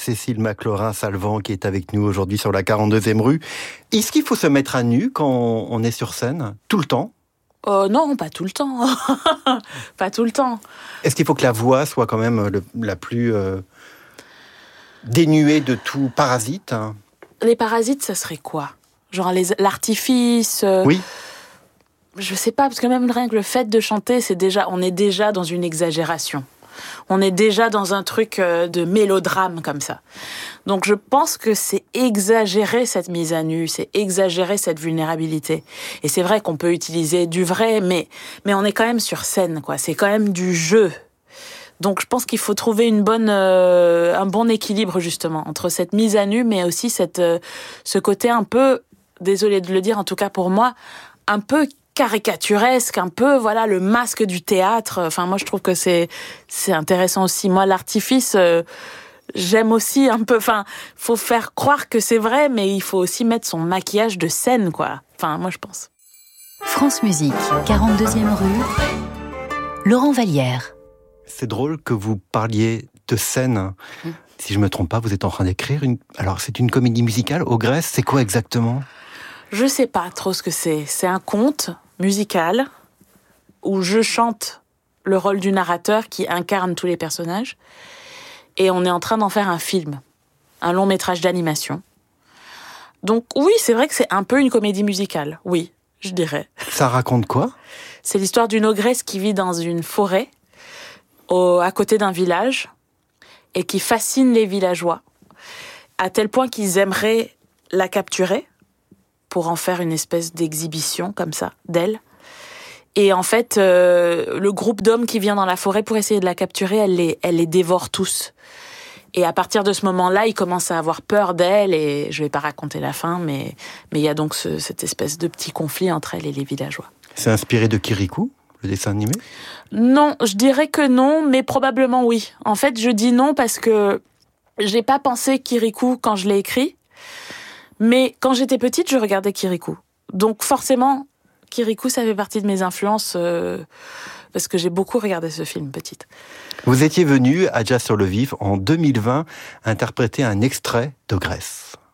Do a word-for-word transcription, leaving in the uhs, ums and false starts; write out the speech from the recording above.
Cécile Maclaurin-Salvant qui est avec nous aujourd'hui sur la quarante-deuxième rue. Est-ce qu'il faut se mettre à nu quand on est sur scène, tout le temps ? Euh, non, pas tout le temps. Pas tout le temps. Est-ce qu'il faut que la voix soit quand même le, la plus euh, dénuée de tout parasite ? Les parasites, ça serait quoi ? Genre les, l'artifice euh, Oui. Je sais pas, parce que même rien que le fait de chanter, c'est déjà, on est déjà dans une exagération. On est déjà dans un truc de mélodrame comme ça. Donc je pense que c'est exagérer cette mise à nu, c'est exagérer cette vulnérabilité. Et c'est vrai qu'on peut utiliser du vrai, mais, mais on est quand même sur scène, quoi. C'est quand même du jeu. Donc je pense qu'il faut trouver une bonne, euh, un bon équilibre justement entre cette mise à nu, mais aussi cette, euh, ce côté un peu, désolée de le dire en tout cas pour moi, un peu caricaturesque, un peu, voilà, le masque du théâtre. Enfin, moi, je trouve que c'est, c'est intéressant aussi. Moi, l'artifice, euh, j'aime aussi un peu, enfin, faut faire croire que c'est vrai, mais il faut aussi mettre son maquillage de scène, quoi. Enfin, moi, je pense. France Musique, quarante-deuxième rue, Laurent Vallière. C'est drôle que vous parliez de scène. Mmh. Si je me trompe pas, vous êtes en train d'écrire une, alors c'est une comédie musicale, Ogresse, c'est quoi exactement ? Je sais pas trop ce que c'est. C'est un conte musical où je chante le rôle du narrateur qui incarne tous les personnages. Et on est en train d'en faire un film, un long métrage d'animation. Donc oui, c'est vrai que c'est un peu une comédie musicale, oui, je dirais. Ça raconte quoi ? C'est l'histoire d'une ogresse qui vit dans une forêt, au, à côté d'un village, et qui fascine les villageois, à tel point qu'ils aimeraient la capturer, pour en faire une espèce d'exhibition comme ça, d'elle. Et en fait, euh, le groupe d'hommes qui vient dans la forêt pour essayer de la capturer, elle les, elle les dévore tous. Et à partir de ce moment-là, ils commencent à avoir peur d'elle, et je vais pas raconter la fin, mais mais il y a donc ce, cette espèce de petit conflit entre elle et les villageois. C'est inspiré de Kirikou, le dessin animé ? Non, je dirais que non, mais probablement oui. En fait, je dis non parce que j'ai pas pensé Kirikou quand je l'ai écrit. Mais quand j'étais petite, je regardais Kirikou. Donc forcément, Kirikou, ça fait partie de mes influences, euh, parce que j'ai beaucoup regardé ce film petite. Vous étiez venu à Jazz sur le Vif en deux mille vingt interpréter un extrait d'Ogresse.